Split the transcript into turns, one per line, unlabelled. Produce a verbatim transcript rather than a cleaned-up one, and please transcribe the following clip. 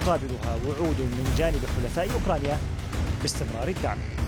يقابلها وعود من جانب حلفاء أوكرانيا باستمرار الدعم.